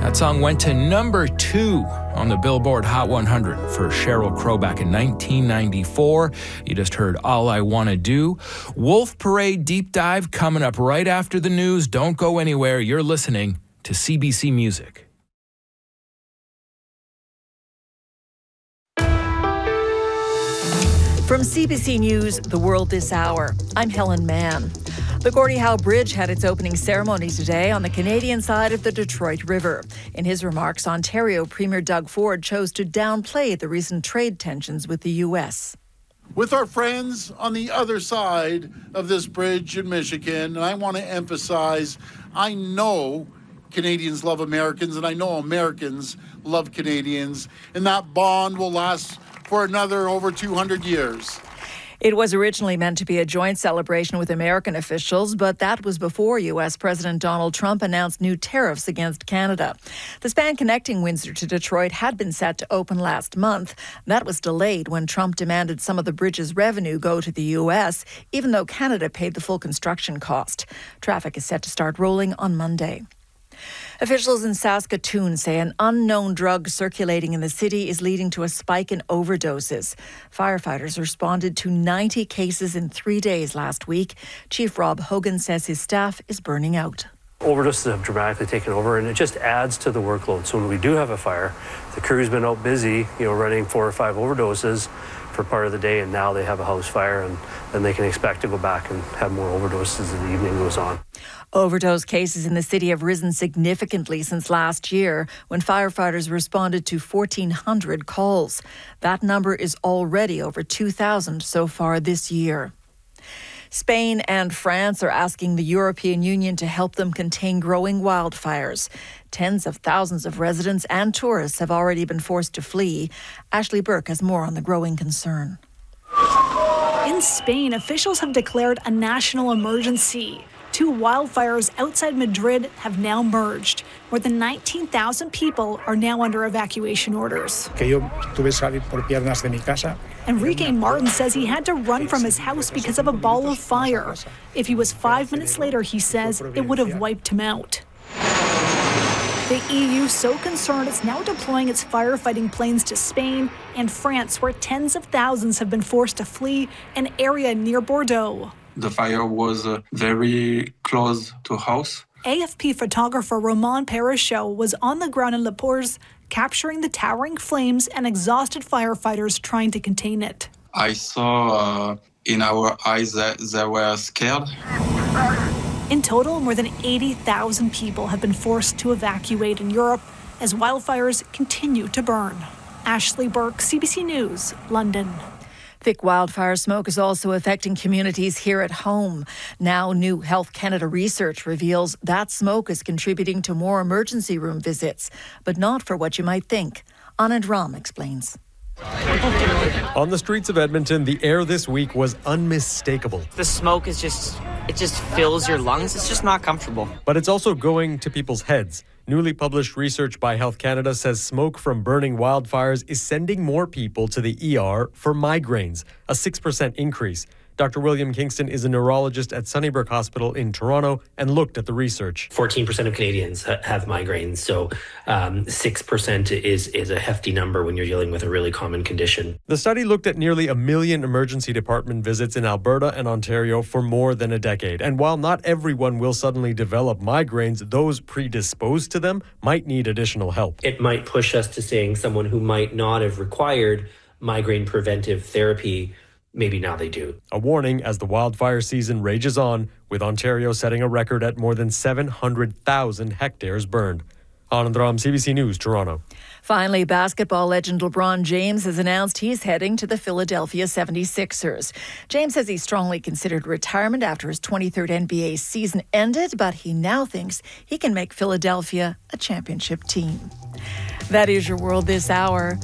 That song went to number 2 on the Billboard Hot 100 for Sheryl Crow back in 1994. You just heard All I Wanna Do. Wolf Parade Deep Dive coming up right after the news. Don't go anywhere. You're listening to CBC Music. From CBC News, The World This Hour, I'm Helen Mann. The Gordie Howe Bridge had its opening ceremony today on the Canadian side of the Detroit River. In his remarks, Ontario Premier Doug Ford chose to downplay the recent trade tensions with the U.S. With our friends on the other side of this bridge in Michigan, and I want to emphasize, I know Canadians love Americans, and I know Americans love Canadians, and that bond will last for another over 200 years. It was originally meant to be a joint celebration with American officials, but that was before U.S. President Donald Trump announced new tariffs against Canada. The span connecting Windsor to Detroit had been set to open last month. That was delayed when Trump demanded some of the bridge's revenue go to the U.S., even though Canada paid the full construction cost. Traffic is set to start rolling on Monday. Officials in Saskatoon say an unknown drug circulating in the city is leading to a spike in overdoses. Firefighters responded to 90 cases in 3 days last week. Chief Rob Hogan says his staff is burning out. Overdoses have dramatically taken over, and it just adds to the workload. So when we do have a fire, the crew's been out busy, running 4 or 5 overdoses for part of the day, and now they have a house fire, and then they can expect to go back and have more overdoses as the evening goes on. Overdose cases in the city have risen significantly since last year when firefighters responded to 1,400 calls. That number is already over 2,000 so far this year. Spain and France are asking the European Union to help them contain growing wildfires. Tens of thousands of residents and tourists have already been forced to flee. Ashley Burke has more on the growing concern. In Spain, officials have declared a national emergency. 2 wildfires outside Madrid have now merged. More than 19,000 people are now under evacuation orders. Enrique Martin says he had to run from his house because of a ball of fire. If he was 5 minutes later, he says it would have wiped him out. The EU so concerned it's now deploying its firefighting planes to Spain and France, where tens of thousands have been forced to flee an area near Bordeaux. The fire was very close to house. AFP photographer Roman Perishow was on the ground in Le Pors, capturing the towering flames and exhausted firefighters trying to contain it. I saw in our eyes that they were scared. In total, more than 80,000 people have been forced to evacuate in Europe as wildfires continue to burn. Ashley Burke, CBC News, London. Thick wildfire smoke is also affecting communities here at home. Now, new Health Canada research reveals that smoke is contributing to more emergency room visits, but not for what you might think. Anand Ram explains. On the streets of Edmonton, the air this week was unmistakable. The smoke is it just fills your lungs. It's just not comfortable. But it's also going to people's heads. Newly published research by Health Canada says smoke from burning wildfires is sending more people to the ER for migraines, a 6% increase. Dr. William Kingston is a neurologist at Sunnybrook Hospital in Toronto and looked at the research. 14% of Canadians have migraines, so 6% is a hefty number when you're dealing with a really common condition. The study looked at nearly 1 million emergency department visits in Alberta and Ontario for more than a decade. And while not everyone will suddenly develop migraines, those predisposed to them might need additional help. It might push us to saying someone who might not have required migraine preventive therapy, maybe now they do. A warning as the wildfire season rages on, with Ontario setting a record at more than 700,000 hectares burned. Anand Ram, CBC News, Toronto. Finally, basketball legend LeBron James has announced he's heading to the Philadelphia 76ers. James says he strongly considered retirement after his 23rd NBA season ended, but he now thinks he can make Philadelphia a championship team. That is your world this hour.